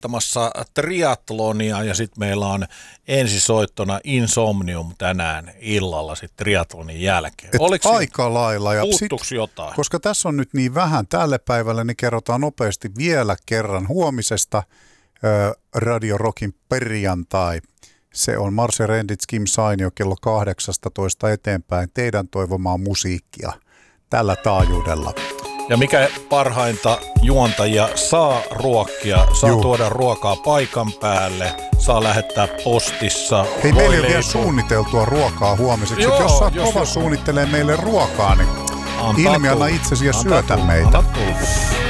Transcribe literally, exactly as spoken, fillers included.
suorittamassa triathlonia ja sitten meillä on ensisoittona Insomnium tänään illalla sitten triathlonin jälkeen. Oliko aika lailla. Ja puuttuuko jotain? Koska tässä on nyt niin vähän tälle päivälle, niin kerrotaan nopeasti vielä kerran huomisesta äh, Radio Rockin perjantai. Se on Marcia Rendits, Kim Sainio kello kahdeksastatoista eteenpäin. Teidän toivomaa musiikkia tällä taajuudella. Ja mikä parhainta, juontajia saa ruokkia, saa Juh. tuoda ruokaa paikan päälle, saa lähettää postissa. Hei, meillä ei ole vielä suunniteltua ruokaa huomiseksi. Joo, jos sä kova jo. suunnittelee meille ruokaa, niin ilmi anna itsesi ja syötä meitä. Anna tulla.